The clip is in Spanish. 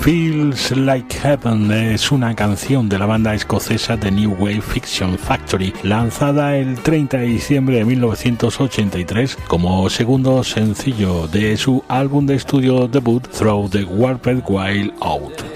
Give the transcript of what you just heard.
Feels Like Heaven es una canción de la banda escocesa The New Wave Fiction Factory, lanzada el 30 de diciembre de 1983 como segundo sencillo de su álbum de estudio debut Through the Warped Wild Out.